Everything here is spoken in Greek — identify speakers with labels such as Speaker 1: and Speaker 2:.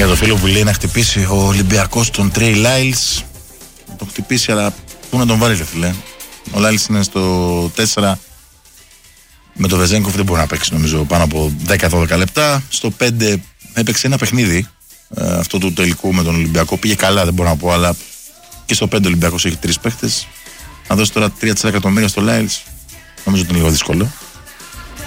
Speaker 1: Για το φίλο που λέει να χτυπήσει ο Ολυμπιακός τον Τρέι Λάιλς. Να τον χτυπήσει, αλλά πού να τον βάλει, ρε φίλε. Ο Λάιλς είναι στο 4. Με το Βεζένκοφ δεν μπορεί να παίξει, νομίζω, πάνω από 10-12 λεπτά. Στο 5 έπαιξε ένα παιχνίδι. Αυτό του τελικού με τον Ολυμπιακό. Πήγε καλά, δεν μπορώ να πω, αλλά και στο 5 ο Ολυμπιακός έχει 3 παίχτες. Να δώσει τώρα 3 εκατομμύρια στο Λάιλς, νομίζω ότι είναι λίγο δύσκολο.